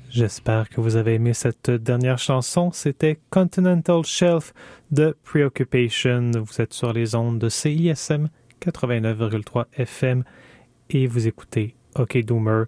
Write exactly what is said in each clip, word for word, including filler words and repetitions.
J'espère que vous avez aimé cette dernière chanson. C'était Continental Shelf de Preoccupation. Vous êtes sur les ondes de C I S M quatre-vingt-neuf virgule trois F M et vous écoutez OK Doomer.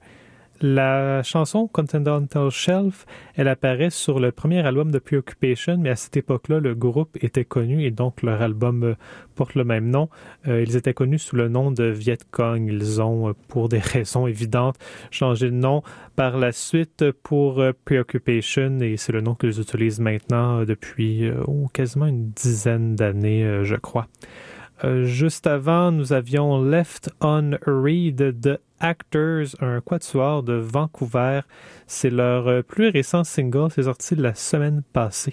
La chanson Continental Shelf, elle apparaît sur le premier album de Preoccupation, mais à cette époque-là, le groupe était connu et donc leur album porte le même nom. Euh, ils étaient connus sous le nom de Viet Cong. Ils ont, pour des raisons évidentes, changé de nom par la suite pour Preoccupation et c'est le nom qu'ils utilisent maintenant depuis euh, oh, quasiment une dizaine d'années, euh, je crois. Euh, juste avant, nous avions Left on Read de Actors, un quatuor de Vancouver. C'est leur plus récent single, c'est sorti la semaine passée.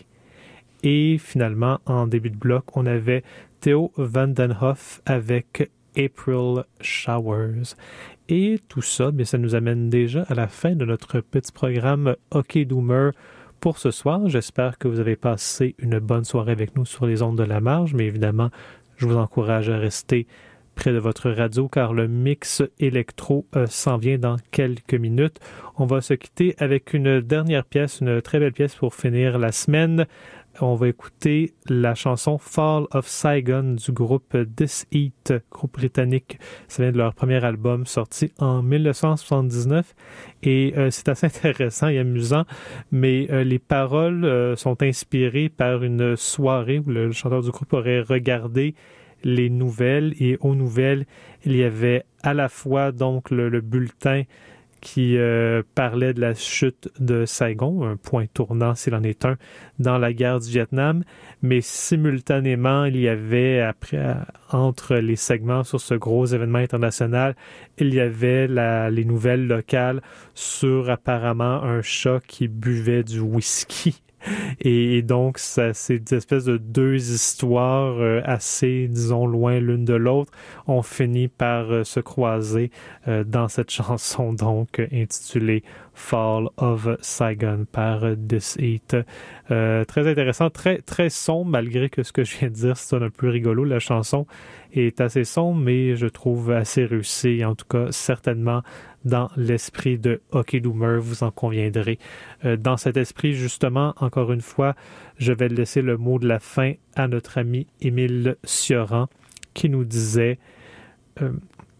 Et finalement, en début de bloc, on avait Theo van den Hoff avec April Showers. Et tout ça, bien, ça nous amène déjà à la fin de notre petit programme OK Doomer pour ce soir. J'espère que vous avez passé une bonne soirée avec nous sur les ondes de la marge, mais évidemment, je vous encourage à rester près de votre radio car le mix électro euh, s'en vient dans quelques minutes. On va se quitter avec une dernière pièce, une très belle pièce pour finir la semaine. On va écouter la chanson Fall of Saigon du groupe This Heat, groupe britannique. Ça vient de leur premier album sorti en dix-neuf cent soixante-dix-neuf et euh, c'est assez intéressant et amusant, mais euh, les paroles euh, sont inspirées par une soirée où le, le chanteur du groupe aurait regardé les nouvelles et aux nouvelles, il y avait à la fois donc le, le bulletin qui euh, parlait de la chute de Saigon, un point tournant s'il en est un, dans la guerre du Vietnam, mais simultanément, il y avait, après, entre les segments sur ce gros événement international, il y avait la, les nouvelles locales sur apparemment un chat qui buvait du whisky. Et, et donc, ça, c'est une espèce de deux histoires euh, assez, disons, loin l'une de l'autre. On finit par euh, se croiser euh, dans cette chanson, donc, euh, intitulée Fall of Saigon par euh, This Heat. Euh, très intéressant, très, très sombre, malgré que ce que je viens de dire, c'est un peu rigolo. La chanson est assez sombre, mais je trouve assez réussie, en tout cas, certainement dans l'esprit de OK Doomer, vous en conviendrez. Euh, dans cet esprit, justement, encore une fois, je vais laisser le mot de la fin à notre ami Émile Cioran, qui nous disait euh,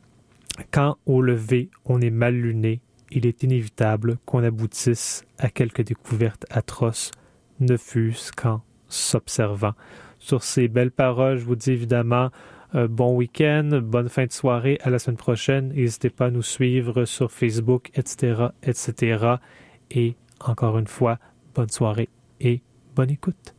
« Quand au lever, on est mal luné, il est inévitable qu'on aboutisse à quelques découvertes atroces, ne fût-ce qu'en s'observant. » Sur ces belles paroles, je vous dis évidemment Euh, bon week-end, bonne fin de soirée, à la semaine prochaine. N'hésitez pas à nous suivre sur Facebook, et cetera, et cetera. Et encore une fois, bonne soirée et bonne écoute.